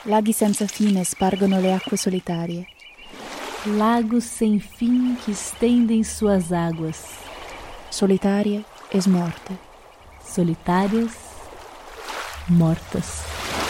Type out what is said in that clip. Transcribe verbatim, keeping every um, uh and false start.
Laghi senza fine spargono le acque solitarie. Lagos sem fim que estendem suas águas. Solitarie e smorte. Solitárias, mortas.